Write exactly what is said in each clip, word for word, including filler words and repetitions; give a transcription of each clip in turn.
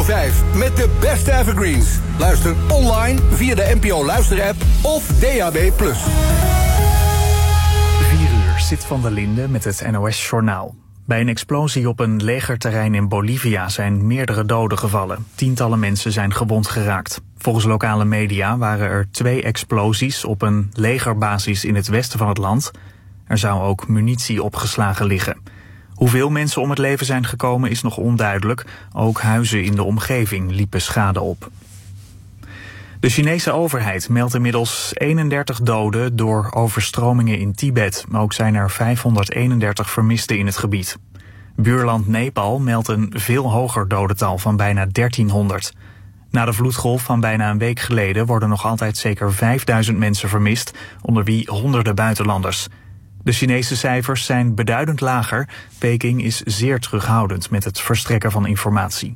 Radio vijf met de beste evergreens. Luister online via de N P O Luisterapp of D A B plus. vier uur, Sid van der Linde met het N O S-journaal. Bij een explosie op een legerterrein in Bolivia zijn meerdere doden gevallen. Tientallen mensen zijn gewond geraakt. Volgens lokale media waren er twee explosies op een legerbasis in het westen van het land. Er zou ook munitie opgeslagen liggen. Hoeveel mensen om het leven zijn gekomen is nog onduidelijk. Ook huizen in de omgeving liepen schade op. De Chinese overheid meldt inmiddels eenendertig doden door overstromingen in Tibet. Ook zijn er vijfhonderdeenendertig vermisten in het gebied. Buurland Nepal meldt een veel hoger dodental van bijna dertienhonderd. Na de vloedgolf van bijna een week geleden worden nog altijd zeker vijfduizend mensen vermist, onder wie honderden buitenlanders. De Chinese cijfers zijn beduidend lager. Peking is zeer terughoudend met het verstrekken van informatie.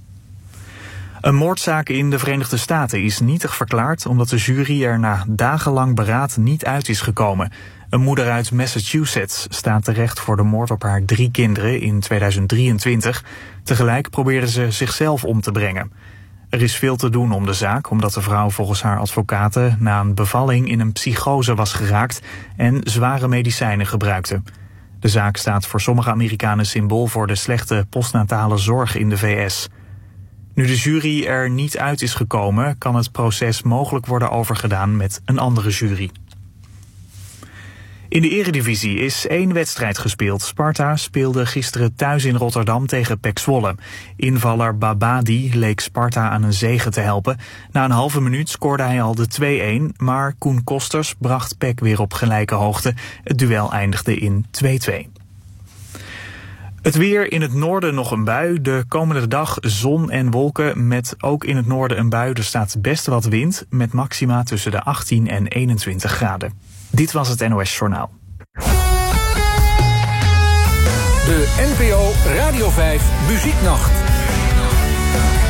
Een moordzaak in de Verenigde Staten is nietig verklaard omdat de jury er na dagenlang beraad niet uit is gekomen. Een moeder uit Massachusetts staat terecht voor de moord op haar drie kinderen in tweeduizend drieëntwintig. Tegelijk probeerde ze zichzelf om te brengen. Er is veel te doen om de zaak, omdat de vrouw volgens haar advocaten na een bevalling in een psychose was geraakt en zware medicijnen gebruikte. De zaak staat voor sommige Amerikanen symbool voor de slechte postnatale zorg in de V S. Nu de jury er niet uit is gekomen, kan het proces mogelijk worden overgedaan met een andere jury. In de eredivisie is één wedstrijd gespeeld. Sparta speelde gisteren thuis in Rotterdam tegen P E C Zwolle. Invaller Babadi leek Sparta aan een zege te helpen. Na een halve minuut scoorde hij al de twee-een, maar Koen Kosters bracht P E C weer op gelijke hoogte. Het duel eindigde in twee-twee. Het weer, in het noorden nog een bui. De komende dag zon en wolken met ook in het noorden een bui. Er staat best wat wind met maxima tussen de achttien en eenentwintig graden. Dit was het N O S-journaal. De N P O Radio vijf Muzieknacht.